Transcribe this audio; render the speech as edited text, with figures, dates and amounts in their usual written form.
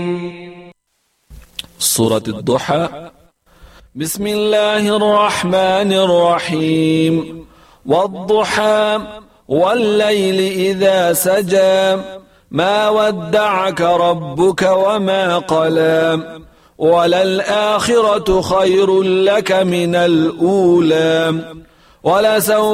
سورة الضحى. بسم الله الرحمن الرحيم. والضحى والليل إذا سجى ما ودعك ربك وما قلى وللآخرة خير لك من الأولى ولسوف